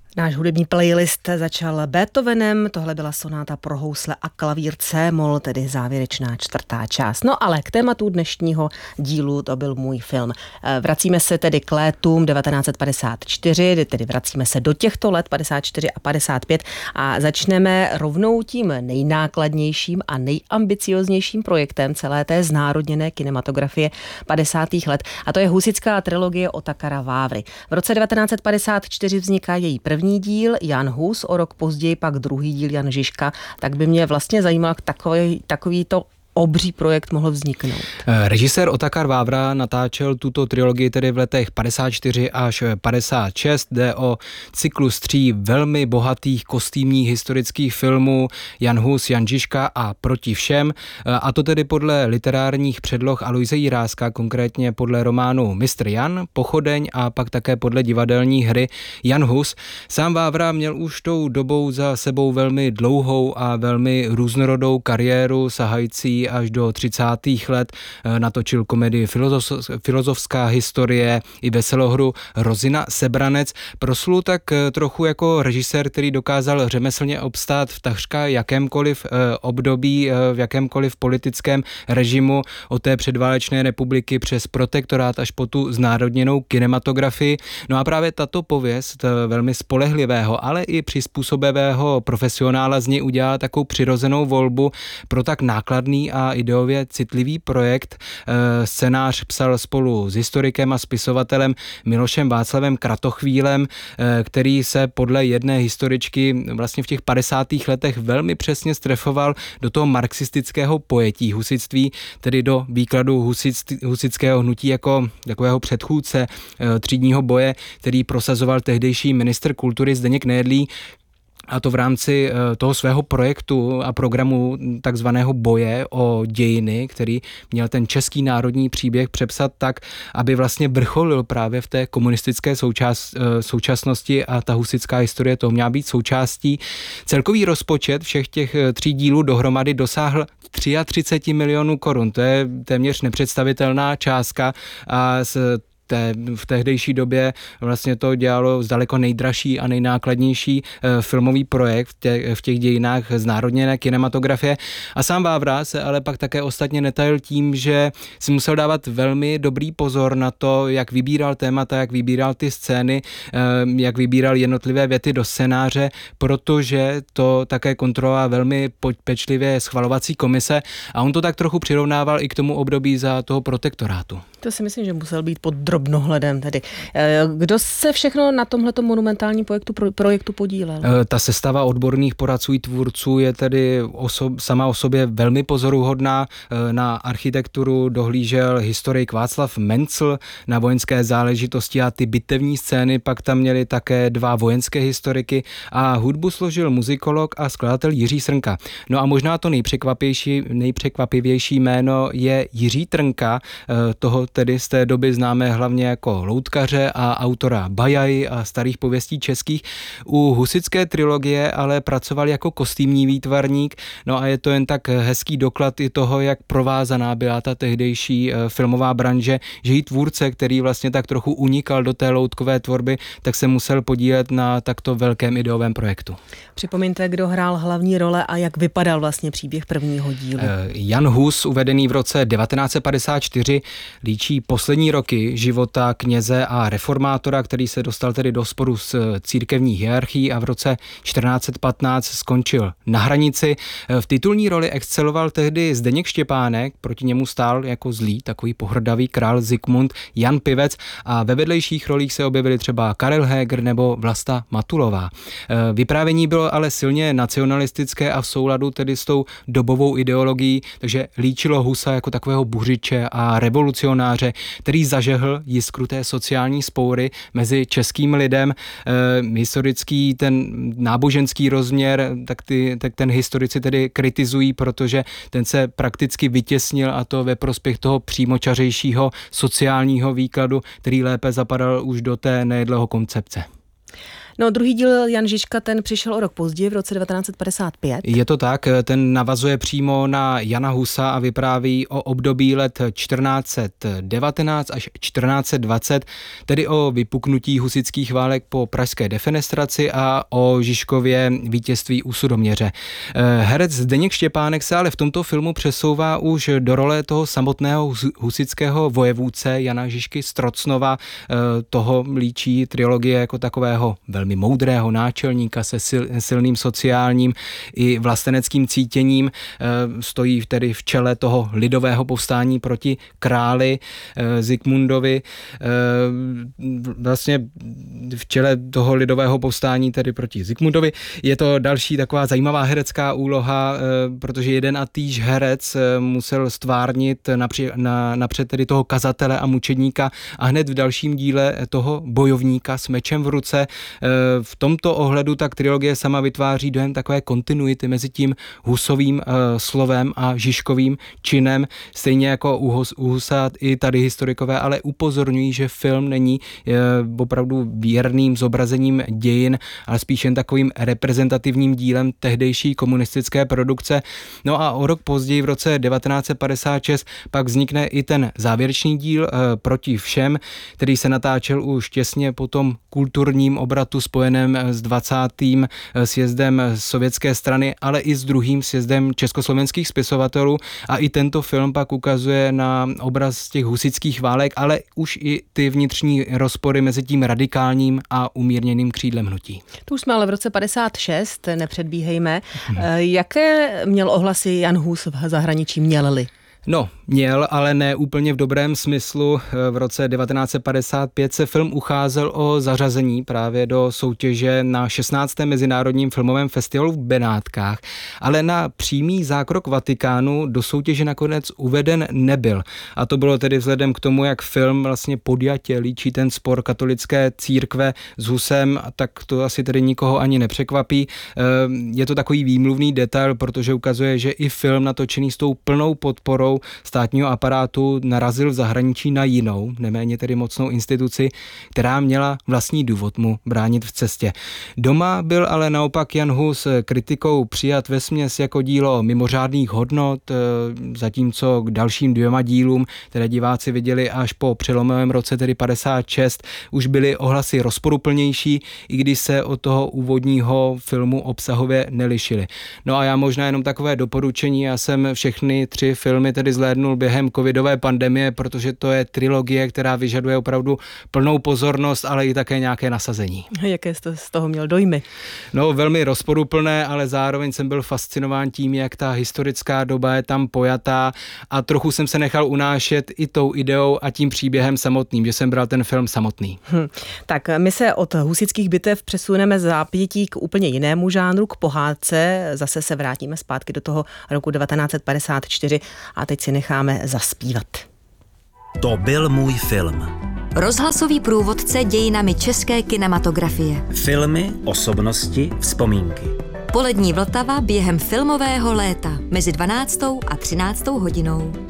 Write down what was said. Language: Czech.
Náš hudební playlist začal Beethovenem, tohle byla sonáta pro housle a klavír C-moll, tedy závěrečná čtvrtá část. No ale k tématu dnešního dílu to byl můj film. Vracíme se tedy k létům 1954, tedy vracíme se do těchto let 54 a 55 a začneme rovnou tím nejnákladnějším a nejambicioznějším projektem celé té znárodněné kinematografie 50. let a to je husitská trilogie Otakara Vávry. V roce 1954 vzniká její první díl Jan Hus, o rok později pak druhý díl Jan Žižka, tak by mě vlastně zajímalo, jak takovýto obří projekt mohl vzniknout. Režisér Otakar Vávra natáčel tuto trilogii tedy v letech 54 až 56. Jde o cyklus 3 velmi bohatých kostýmních historických filmů Jan Hus, Jan Žižka a Proti všem. A to tedy podle literárních předloh Aloise Jiráska, konkrétně podle románu Mistr Jan, Pochodeň a pak také podle divadelní hry Jan Hus. Sám Vávra měl už tou dobou za sebou velmi dlouhou a velmi různorodou kariéru sahající až do 30. let. Natočil komedii Filozofská historie i veselohru Rozina Sebranec. Proslul tak trochu jako režisér, který dokázal řemeslně obstát v takřka jakémkoliv období, v jakémkoliv politickém režimu od té předválečné republiky přes protektorát až po tu znárodněnou kinematografii. No a právě tato pověst velmi spolehlivého, ale i přizpůsobivého profesionála z něj udělala takovou přirozenou volbu pro tak nákladný a ideově citlivý projekt. Scénář psal spolu s historikem a spisovatelem Milošem Václavem Kratochvílem, který se podle jedné historičky vlastně v těch 50. letech velmi přesně strefoval do toho marxistického pojetí husitství, tedy do výkladu husitského hnutí jako takového předchůdce třídního boje, který prosazoval tehdejší ministr kultury Zdeněk Nejedlý, a to v rámci toho svého projektu a programu takzvaného boje o dějiny, který měl ten český národní příběh přepsat tak, aby vlastně vrcholil právě v té komunistické současnosti a ta husitská historie toho měla být součástí. Celkový rozpočet všech těch 3 dílů dohromady dosáhl 33 milionů korun. To je téměř nepředstavitelná částka a v tehdejší době vlastně to dělalo zdaleko nejdražší a nejnákladnější filmový projekt v těch dějinách znárodněné kinematografie. A sám Vávra se ale pak také ostatně netajil tím, že si musel dávat velmi dobrý pozor na to, jak vybíral témata, jak vybíral ty scény, jak vybíral jednotlivé věty do scénáře, protože to také kontrolovala velmi pečlivě schvalovací komise a on to tak trochu přirovnával i k tomu období za toho protektorátu. To si myslím, že musel být pod drobnohledem tedy. Kdo se všechno na tomhleto monumentálním projektu podílel? Ta sestava odborných poradců i tvůrců je tedy sama o sobě velmi pozoruhodná. Na architekturu dohlížel historik Václav Mencl, na vojenské záležitosti a ty bitevní scény pak tam měli také 2 vojenské historiky a hudbu složil muzikolog a skladatel Jiří Srnka. No a možná to nejpřekvapivější jméno je Jiří Trnka, toho tedy z té doby známé hlavně jako loutkaře a autora Bajaj a starých pověstí českých. U husitské trilogie ale pracoval jako kostýmní výtvarník, no a je to jen tak hezký doklad i toho, jak provázaná byla ta tehdejší filmová branže, že i tvůrce, který vlastně tak trochu unikal do té loutkové tvorby, tak se musel podílet na takto velkém ideovém projektu. Připomeňte, kdo hrál hlavní role a jak vypadal vlastně příběh prvního dílu. Jan Hus, uvedený v roce 1954, líčí poslední roky života kněze a reformátora, který se dostal tedy do sporu s církevní hierarchií a v roce 1415 skončil na hranici. V titulní roli exceloval tehdy Zdeněk Štěpánek, proti němu stál jako zlý, takový pohrdavý král Zikmund Jan Pivec a ve vedlejších rolích se objevili třeba Karel Heger nebo Vlasta Matulová. Vyprávění bylo ale silně nacionalistické a v souladu tedy s tou dobovou ideologií, takže líčilo Husa jako takového buřiče a revolucionáře, který zažehl jiskru té sociální spoury mezi českým lidem. Historický ten náboženský rozměr, tak ten historici tedy kritizují, protože ten se prakticky vytěsnil a to ve prospěch toho přímočařejšího sociálního výkladu, který lépe zapadal už do té nejedlého koncepce. No, druhý díl Jan Žižka, ten přišel o rok později, v roce 1955. Je to tak, ten navazuje přímo na Jana Husa a vypráví o období let 1419 až 1420, tedy o vypuknutí husitských válek po pražské defenestraci a o Žižkově vítězství u Sudoměře. Herec Zdeněk Štěpánek se ale v tomto filmu přesouvá už do role toho samotného husitského vojevůdce Jana Žižky z Trocnova. Toho líčí trilogie jako takového velmi moudrého náčelníka se silným sociálním i vlasteneckým cítěním. Stojí tedy v čele toho lidového povstání proti králi Zikmundovi. Vlastně v čele toho lidového povstání tedy proti Zikmundovi. Je to další taková zajímavá herecká úloha, protože jeden a týž herec musel stvárnit napřed tedy toho kazatele a mučedníka a hned v dalším díle toho bojovníka s mečem v ruce. V tomto ohledu tak trilogie sama vytváří dojem takové kontinuity mezi tím Husovým slovem a Žižkovým činem, stejně jako u Husa i tady historikové, ale upozorňují, že film není opravdu věrným zobrazením dějin, ale spíš jen takovým reprezentativním dílem tehdejší komunistické produkce. No a o rok později, v roce 1956, pak vznikne i ten závěrečný díl Proti všem, který se natáčel už těsně po tom kulturním obratu spojeném s 20. sjezdem sovětské strany, ale i s druhým sjezdem československých spisovatelů, a i tento film pak ukazuje na obraz těch husitských válek, ale už i ty vnitřní rozpory mezi tím radikálním a umírněným křídlem hnutí. Tu jsme ale v roce 56, nepředbíhejme. Jaké měl ohlasy Jan Hus v zahraničí, měl-li? No, měl, ale ne úplně v dobrém smyslu. V roce 1955 se film ucházel o zařazení právě do soutěže na 16. Mezinárodním filmovém festivalu v Benátkách, ale na přímý zákrok Vatikánu do soutěže nakonec uveden nebyl. A to bylo tedy vzhledem k tomu, jak film vlastně podjatě líčí ten spor katolické církve s Husem, tak to asi tedy nikoho ani nepřekvapí. Je to takový výmluvný detail, protože ukazuje, že i film natočený s tou plnou podporou státního aparátu narazil v zahraničí na jinou, neméně tedy mocnou instituci, která měla vlastní důvod mu bránit v cestě. Doma byl ale naopak Jan Hus kritikou přijat vesměs jako dílo mimořádných hodnot, zatímco k dalším 2 dílům, které diváci viděli až po přelomovém roce, tedy 56, už byly ohlasy rozporuplnější, i když se od toho úvodního filmu obsahově nelišily. No a já možná jenom takové doporučení, já jsem všechny 3 filmy tedy zhlédnul během covidové pandemie, protože to je trilogie, která vyžaduje opravdu plnou pozornost, ale i také nějaké nasazení. Jaké jste z toho měl dojmy? No, velmi rozporuplné, ale zároveň jsem byl fascinován tím, jak ta historická doba je tam pojatá, a trochu jsem se nechal unášet i tou ideou a tím příběhem samotným, že jsem bral ten film samotný. Tak my se od husitských bitev přesuneme zápětí k úplně jinému žánru, k pohádce. Zase se vrátíme zpátky do toho roku 1954 a teď si necháme zaspívat. To byl můj film. Rozhlasový průvodce dějinami české kinematografie. Filmy, osobnosti, vzpomínky. Polední Vltava během filmového léta mezi 12. a 13. hodinou.